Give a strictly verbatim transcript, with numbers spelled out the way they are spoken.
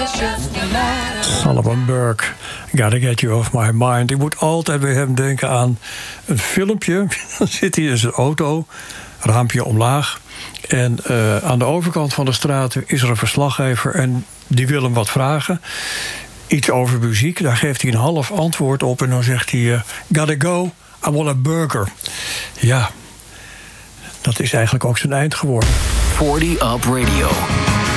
Solomon Burke, Gotta Get You Off My Mind. Ik moet altijd bij hem denken aan een filmpje. Dan zit hij in zijn auto, raampje omlaag. En uh, aan de overkant van de straat is er een verslaggever en die wil hem wat vragen. Iets over muziek, daar geeft hij een half antwoord op en dan zegt hij... Uh, Gotta go, I want a burger. Ja, dat is eigenlijk ook zijn eind geworden. forty Up Radio.